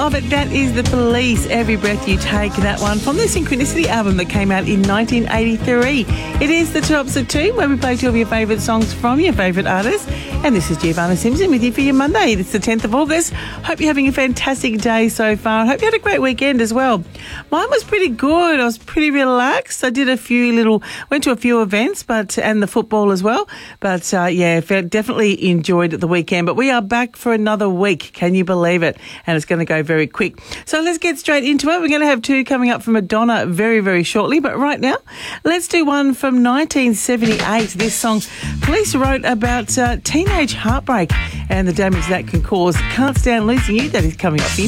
of it. That is The Police, Every Breath You Take. That one from the Synchronicity album that came out in 1983. It is the Tops of Two, where we play two of your favourite songs from your favourite artists. And this is Giovanna Simpson with you for your Monday. It's the 10th of August. Hope you're having a fantastic day so far. Hope you had a great weekend as well. Mine was pretty good. I was pretty relaxed. I did went to a few events, and the football as well. But definitely enjoyed the weekend. But we are back for another week. Can you believe it? And it's going to go very quick. So let's get straight into it. We're going to have two coming up from Madonna very, very shortly. But right now, let's do one from 1978. This song Police wrote about teenage heartbreak and the damage that can cause. Can't Stand Losing You. That is coming up for you.